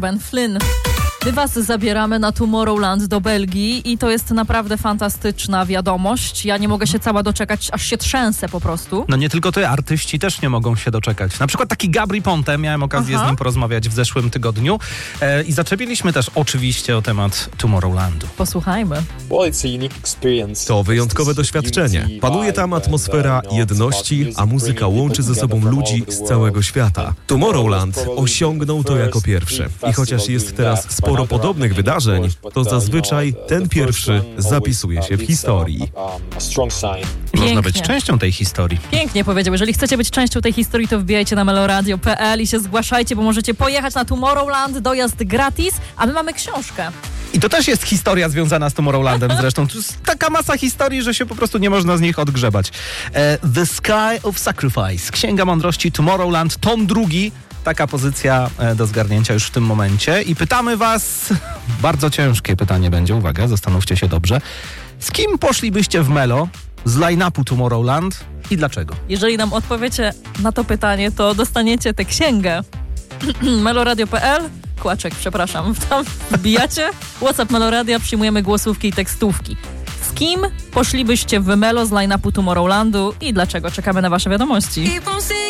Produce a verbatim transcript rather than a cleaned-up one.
Ben Flynn. My was zabieramy na Tomorrowland do Belgii i to jest naprawdę fantastyczna wiadomość. Ja nie mogę się cała doczekać, aż się trzęsę po prostu. No nie tylko ty, artyści też nie mogą się doczekać. Na przykład taki Gabry Ponte, miałem okazję Aha. z nim porozmawiać w zeszłym tygodniu e, i zaczepiliśmy też oczywiście o temat Tomorrowlandu. Posłuchajmy. To wyjątkowe doświadczenie. Panuje tam atmosfera jedności, a muzyka łączy ze sobą ludzi z całego świata. Tomorrowland osiągnął to jako pierwszy. I chociaż jest teraz sporo podobnych wydarzeń, to zazwyczaj ten pierwszy zapisuje się w historii. Można być częścią tej historii. Pięknie powiedział. Jeżeli chcecie być częścią tej historii, to wbijajcie na meloradio kropka pe el i się zgłaszajcie, bo możecie pojechać na Tomorrowland, dojazd gratis, a my mamy książkę. I to też jest historia związana z Tomorrowlandem zresztą. To jest taka masa historii, że się po prostu nie można z nich odgrzebać. E, The Sky of Sacrifice. Księga Mądrości Tomorrowland, tom drugi. Taka pozycja e, do zgarnięcia już w tym momencie. I pytamy was, bardzo ciężkie pytanie będzie, uwaga, zastanówcie się dobrze. Z kim poszlibyście w Melo z line-upu Tomorrowland i dlaczego? Jeżeli nam odpowiecie na to pytanie, to dostaniecie tę księgę. meloradio kropka pe el, kłaczek, przepraszam, tam wbijacie. WhatsApp Meloradia, przyjmujemy głosówki i tekstówki. Z kim poszlibyście w Melo z line-upu Tomorrowlandu i dlaczego? Czekamy na wasze wiadomości.